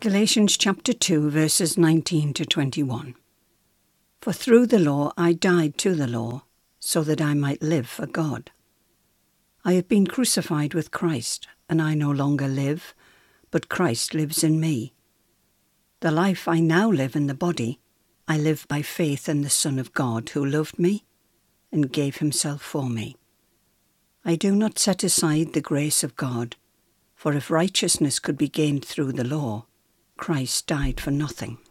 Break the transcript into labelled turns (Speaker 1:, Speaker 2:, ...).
Speaker 1: Galatians chapter 2 verses 19 to 21. For through the law I died to the law, so that I might live for God. I have been crucified with Christ, and I no longer live, but Christ lives in me. The life I now live in the body, I live by faith in the Son of God who loved me and gave himself for me. I do not set aside the grace of God, for if righteousness could be gained through the law, Christ died for nothing.